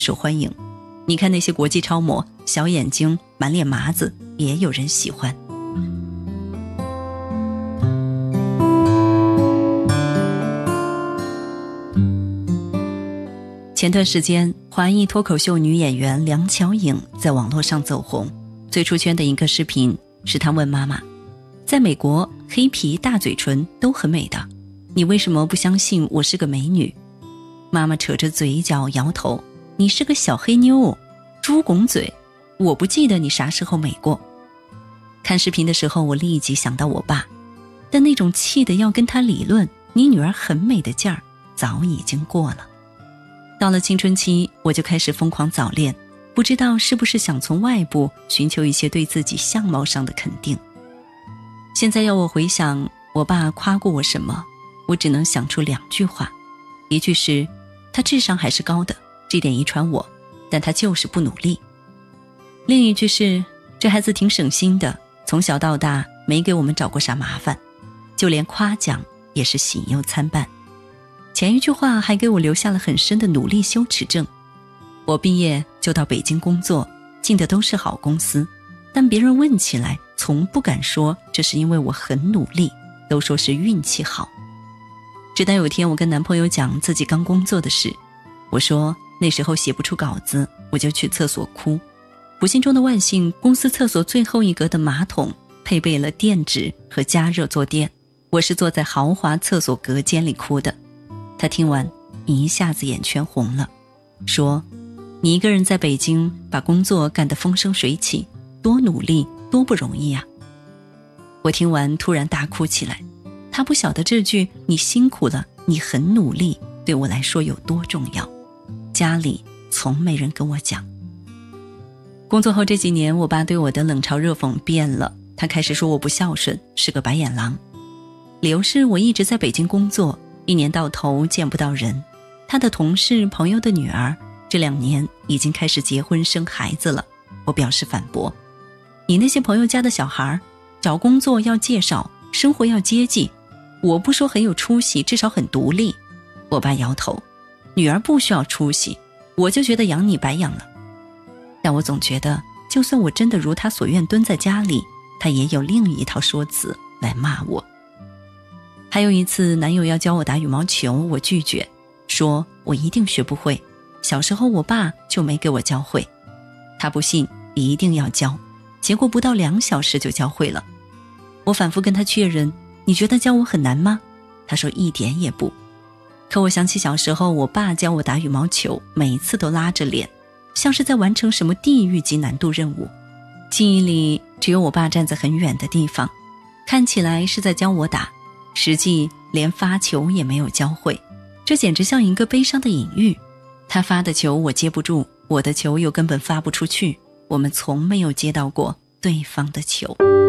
受欢迎。你看那些国际超模，小眼睛满脸麻子，也有人喜欢。前段时间，华裔脱口秀女演员梁巧颖在网络上走红，最出圈的一个视频是她问妈妈，在美国黑皮大嘴唇都很美的，你为什么不相信我是个美女？妈妈扯着嘴角摇头，你是个小黑妞，猪拱嘴，我不记得你啥时候美过。看视频的时候，我立即想到我爸，但那种气得要跟他理论你女儿很美的劲儿早已经过了。到了青春期，我就开始疯狂早恋，不知道是不是想从外部寻求一些对自己相貌上的肯定。现在要我回想我爸夸过我什么，我只能想出2句话，一句是他智商还是高的，这点遗传我，但他就是不努力。另一句是这孩子挺省心的，从小到大没给我们找过啥麻烦，就连夸奖也是喜忧参半。前一句话还给我留下了很深的努力羞耻症。我毕业就到北京工作，进的都是好公司，但别人问起来从不敢说这是因为我很努力，都说是运气好。直到有天我跟男朋友讲自己刚工作的事，我说那时候写不出稿子，我就去厕所哭。不幸中的万幸，公司厕所最后一格的马桶配备了电纸和加热坐垫，我是坐在豪华厕所隔间里哭的。他听完一下子眼圈红了，说你一个人在北京把工作干得风生水起，多努力多不容易啊。我听完突然大哭起来，他不晓得这句你辛苦了，你很努力对我来说有多重要，家里从没人跟我讲。工作后这几年，我爸对我的冷嘲热讽变了，他开始说我不孝顺，是个白眼狼。理由是我一直在北京工作，一年到头见不到人，他的同事朋友的女儿这2年已经开始结婚生孩子了。我表示反驳，你那些朋友家的小孩找工作要介绍，生活要接济，我不说很有出息，至少很独立。我爸摇头，女儿不需要出息，我就觉得养你白养了。但我总觉得就算我真的如他所愿蹲在家里，他也有另一套说辞来骂我。还有一次男友要教我打羽毛球，我拒绝，说我一定学不会，小时候我爸就没给我教会。他不信，一定要教，结果不到2小时就教会了。我反复跟他确认，你觉得教我很难吗？他说一点也不。可我想起小时候我爸教我打羽毛球，每次都拉着脸，像是在完成什么地狱级难度任务。记忆里只有我爸站在很远的地方，看起来是在教我打，实际连发球也没有教会，这简直像一个悲伤的隐喻。他发的球我接不住，我的球又根本发不出去，我们从没有接到过对方的球。